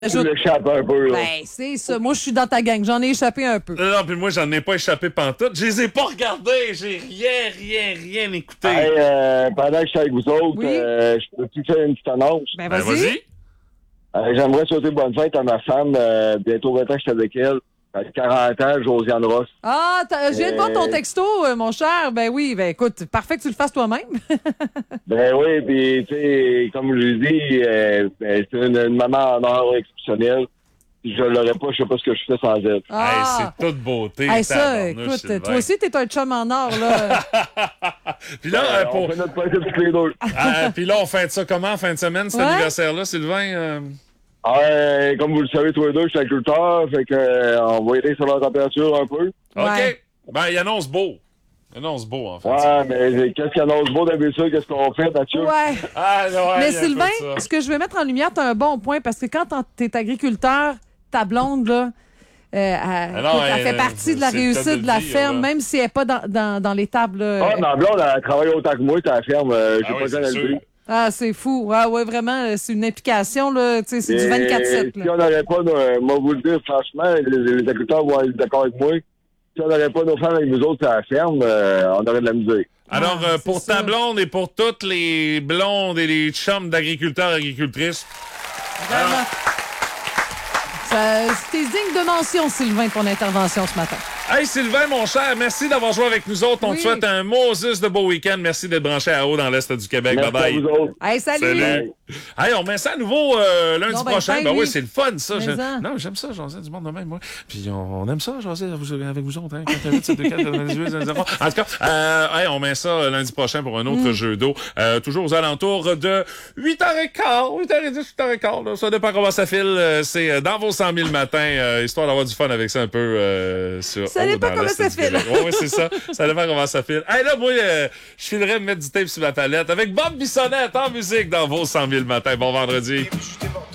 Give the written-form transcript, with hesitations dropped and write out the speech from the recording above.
Tu l'échappes un peu, là. Ben, c'est ça. Moi, je suis dans ta gang. J'en ai échappé un peu. Non, puis moi, j'en ai pas échappé pantoute. Je les ai pas regardés. J'ai rien écouté. Hey, pendant que je suis avec vous autres, Oui? je peux-tu faire une petite annonce? Ben, Ben, vas-y. J'aimerais souhaiter bonne fête à ma femme. Bientôt 20 ans que je suis avec elle. Elle a 40 ans, Josiane Ross. Ah, je viens de voir ton texto, mon cher. Ben oui, ben écoute, parfait que tu le fasses toi-même. Ben oui, puis tu sais, comme je l'ai dit, c'est une maman en or exceptionnelle. Si je l'aurais pas, je sais pas ce que je fais sans elle. Hey, c'est toute beauté. Hey, ça, tabarnouche, écoute, Sylvain. toi aussi, t'es un chum en or, là. Puis là, On fait notre possible tous les deux. puis là, on fait ça comment, fin de semaine, cet Ouais. anniversaire-là, Sylvain? Comme vous le savez, tous les deux, je suis agriculteur, fait que on va aider sur la température un peu. OK. Ouais. Ben, il annonce beau. Il annonce beau, en fait. Ouais, mais qu'est-ce qu'il annonce beau d'habitude, qu'est-ce qu'on fait, Mathieu? Ouais. Ah, ouais, Mais il y a un peu Sylvain, de ça. ce que je veux mettre en lumière, t'as un bon point, parce que quand t'es agriculteur, ta blonde, là, elle fait partie de la c'est le réussite cas de la le dire, ferme, là. même si elle n'est pas dans l'étable. Là. Ma blonde, elle travaille autant que moi, t'as la ferme, j'ai Ah oui, pas besoin c'est de le sûr. dire. Ah, c'est fou. Ah, ouais, vraiment, c'est une implication, là. Tu sais, c'est du 24/7. Si Là. on n'aurait pas, moi, vous le dire, franchement, les agriculteurs vont être d'accord avec moi. Si on n'aurait pas nos femmes avec nous autres à la ferme, on aurait de la musique. Alors, c'est pour ça. ta blonde et pour toutes les blondes et les chums d'agriculteurs et agricultrices, Vraiment. C'était digne de mention, Sylvain, ton intervention ce matin. hey Sylvain, mon cher, merci d'avoir joué avec nous autres. On Oui. te souhaite un Moses de beau week-end. Merci d'être branché à haut dans l'Est du Québec. Merci Bye-bye. à vous autres. Hey, salut! Hey, on met ça à nouveau lundi Non, ben, prochain. fin, Ben oui, oui. c'est le fun, ça. Mais en. Non, j'aime ça, jaser du monde de même, moi. Puis on aime ça, jaser avec vous autres. Hein, 98, en tout cas, hey, on met ça lundi prochain pour un autre jeu d'eau. Toujours aux alentours de 8h15, 8h10, 8h15. Là. Ça dépend comment ça file. C'est dans vos 100 000 matins, histoire d'avoir du fun avec ça un peu sur Ça dépend dans comment l'Est ça du file. Québec. Oui, c'est ça. Ça dépend comment ça file. Hey, là, moi, je filerais me mettre du tape sur ma palette avec Bob Bissonnette en musique dans vos 100 000 matins. Bon vendredi.